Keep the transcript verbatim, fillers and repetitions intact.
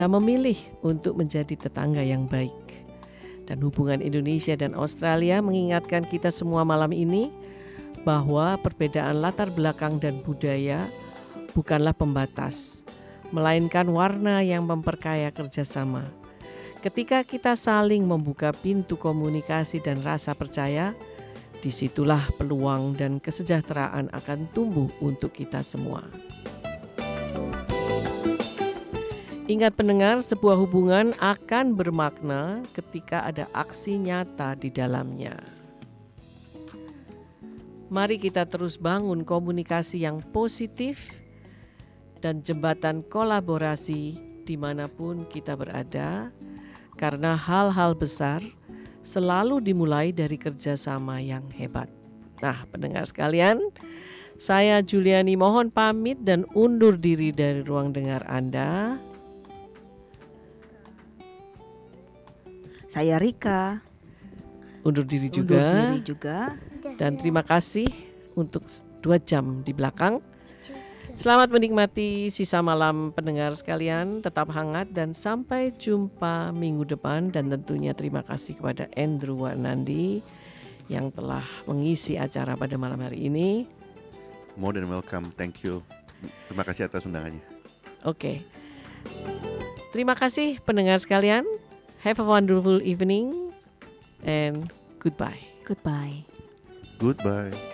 memilih untuk menjadi tetangga yang baik. Dan hubungan Indonesia dan Australia mengingatkan kita semua malam ini bahwa perbedaan latar belakang dan budaya bukanlah pembatas, melainkan warna yang memperkaya kerjasama. Ketika kita saling membuka pintu komunikasi dan rasa percaya, disitulah peluang dan kesejahteraan akan tumbuh untuk kita semua. Ingat pendengar, sebuah hubungan akan bermakna ketika ada aksi nyata di dalamnya. Mari kita terus bangun komunikasi yang positif dan jembatan kolaborasi dimanapun kita berada, karena hal-hal besar selalu dimulai dari kerjasama yang hebat. Nah, pendengar sekalian, saya Juliani mohon pamit dan undur diri dari ruang dengar Anda. Saya Rika. Undur diri juga. Undur diri juga. Dan terima kasih untuk dua jam di belakang. Selamat menikmati sisa malam pendengar sekalian, tetap hangat dan sampai jumpa minggu depan. Dan tentunya terima kasih kepada Andrew Warnandi yang telah mengisi acara pada malam hari ini. More than welcome, thank you. Terima kasih atas undangannya. Oke, terima kasih pendengar sekalian. Have a wonderful evening and goodbye. Goodbye. Goodbye.